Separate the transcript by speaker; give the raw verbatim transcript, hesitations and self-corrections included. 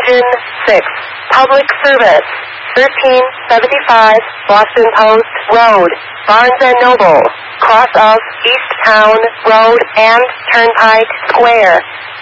Speaker 1: Engine six. Public service. thirteen seventy-five Boston Post Road, Barnes and Noble, cross of East Town Road and Turnpike Square.